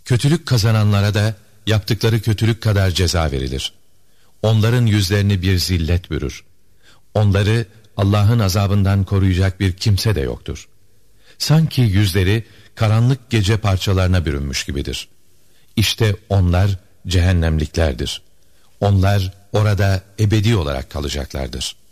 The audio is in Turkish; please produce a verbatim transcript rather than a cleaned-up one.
Kötülük kazananlara da yaptıkları kötülük kadar ceza verilir. Onların yüzlerini bir zillet bürür. Onları Allah'ın azabından koruyacak bir kimse de yoktur. Sanki yüzleri karanlık gece parçalarına bürünmüş gibidir. İşte onlar cehennemliklerdir. Onlar orada ebedi olarak kalacaklardır.